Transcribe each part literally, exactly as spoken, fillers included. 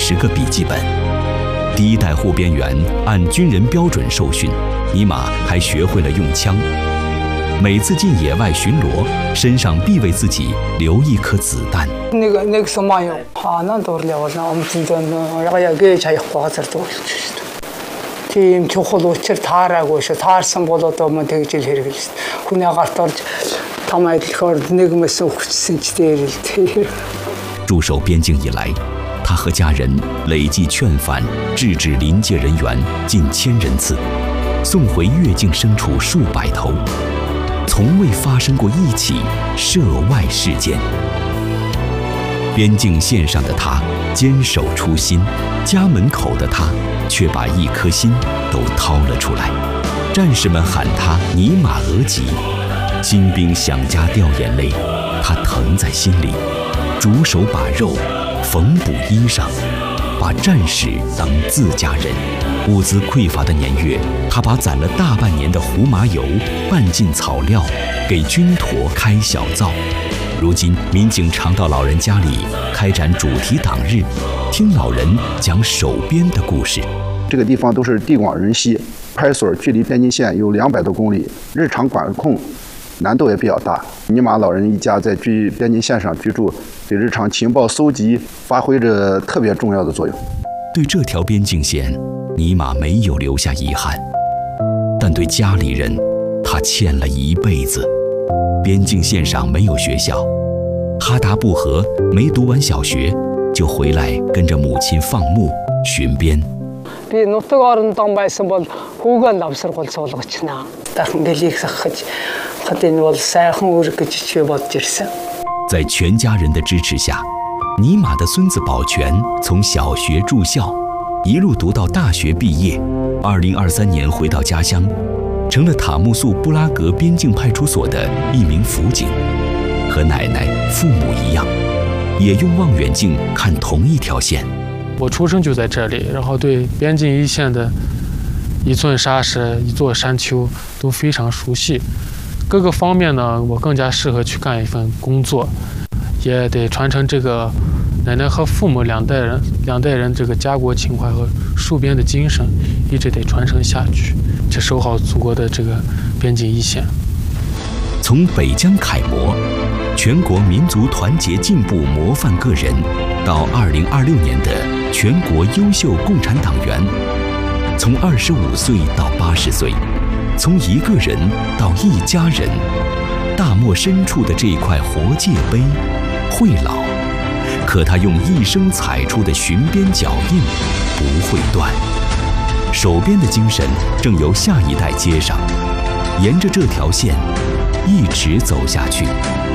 十个笔记本。第一代护边员按军人标准受训，尼玛还学会了用枪。每次进野外巡逻，身上必为自己留一颗子弹。 那个那个什么哟，啊，那都了，那我们真的那那个给才花子多。тийм чухал учир таараагүй шүү. Таарсан болоод өмнө тэгж ил хэрэглэсэн. Хүний гарт орж там айлхоор нэг мэс өгчсөн ч дээр л тэр. 驻守边境以来，他和家人累计劝返、制止临界人员近千人次，送回越境牲畜数百头，从未发生过一起涉外事件。边境线上的他坚守初心，家门口的他却把一颗心都掏了出来。战士们喊他尼玛额吉，新兵想家掉眼泪，他疼在心里，煮手把肉，缝补衣裳，把战士当自家人。物资匮乏的年月，他把攒了大半年的胡麻油拌进草料，给军驼开小灶。如今，民警常到老人家里开展主题党日，听老人讲守边的故事。 这个地方都是地广人稀，派出所距离边境线有两百多公里，日常管控难度也比较大。尼玛老人一家在居边境线上居住，对日常情报搜集发挥着特别重要的作用。 对这条边境线，尼玛没有留下遗憾，但对家里人，他欠了一辈子。边境线上没有学校，哈达布和没读完小学，就回来跟着母亲放牧巡边。 Би нутаг орондоо байсан бол хүүгээ намсрал суулгачна. Дахин гэлийг сахаж, хатын бол сайхан үүрэг гэж чи бодж ирсэн. 在全家人的支持下，尼玛的孙子保全从小学住校，一路读到大学毕业。二零二三年回到家乡，成了塔木素布拉格边境派出所的一名辅警，和奶奶、父母一样，也用望远镜看同一条线。 我出生就在这里，然后对边境一线的一寸沙石、一座山丘都非常熟悉。各个方面呢，我更加适合去干一份工作，也得传承这个奶奶和父母两代人两代人这个家国情怀和戍边的精神，一直得传承下去，去守好祖国的这个边境一线。 从北疆楷模、全国民族团结进步模范个人，到二零二六年的全国优秀共产党员，从二十五岁到八十岁，从一个人到一家人，大漠深处的这块活界碑会老，可他用一生踩出的巡边脚印不会断。守边的精神正由下一代接上，沿着这条线一直走下去。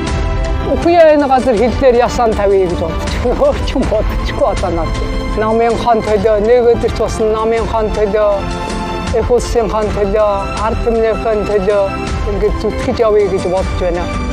Үгүй энэ газар хил дээр ясан тавья гэж бодчих. Ч юм бодчихгүй одоо надад. Намын хан төлөө нэг өдөр ч бас намын хан төлөө, их улсын хан төлөө, ард түмний хан төлөө ингэж зүтгэж явъя гэж бодож байна.